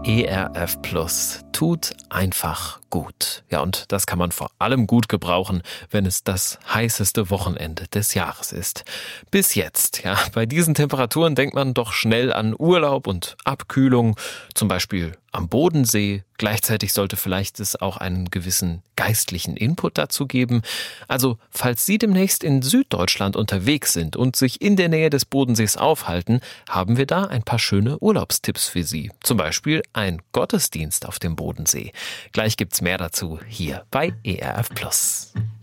ERF Plus tut einfach gut. Ja, und das kann man vor allem gut gebrauchen, wenn es das heißeste Wochenende des Jahres ist. Bis jetzt, ja, bei diesen Temperaturen denkt man doch schnell an Urlaub und Abkühlung, zum Beispiel am Bodensee. Gleichzeitig sollte vielleicht es auch einen gewissen geistlichen Input dazu geben. Also, falls Sie demnächst in Süddeutschland unterwegs sind und sich in der Nähe des Bodensees aufhalten, haben wir da ein paar schöne Urlaubstipps für Sie. Zum Beispiel ein Gottesdienst auf dem Bodensee. Gleich gibt's mehr dazu hier bei ERF Plus.